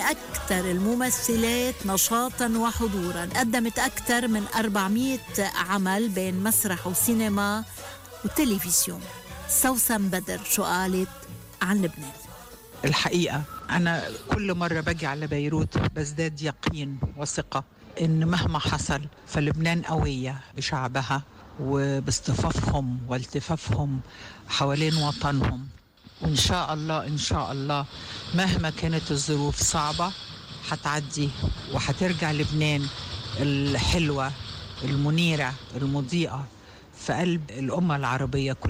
أكثر الممثلات نشاطاً وحضوراً، قدمت أكثر من 400 عمل بين مسرح وسينما وتلفزيون. سوسن بدر شو قالت عن لبنان؟ الحقيقة أنا كل مرة باجي على بيروت بزداد يقين وثقة إن مهما حصل فلبنان قوية بشعبها وباصطفافهم والتفافهم حوالين وطنهم. وإن شاء الله إن شاء الله مهما كانت الظروف صعبة هتعدي وهترجع لبنان الحلوة المنيرة المضيئة في قلب الأمة العربية كلها.